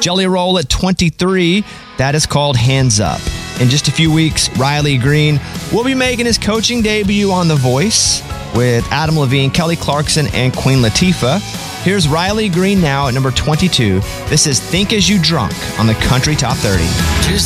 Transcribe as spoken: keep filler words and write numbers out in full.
Jelly Roll at twenty-three. That is called Hands Up. In just a few weeks, Riley Green will be making his coaching debut on The Voice with Adam Levine, Kelly Clarkson, and Queen Latifah. Here's Riley Green now at number twenty-two. This is Think As You Drunk on the Country Top thirty.